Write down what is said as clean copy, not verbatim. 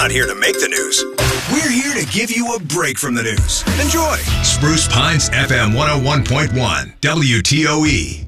not here to make the news. We're here to give you a break from the news. Enjoy. Spruce Pines FM 101.1 WTOE.